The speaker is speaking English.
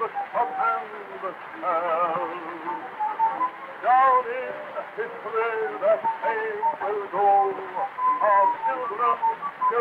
sun and the sun. Down in history the same will go, our children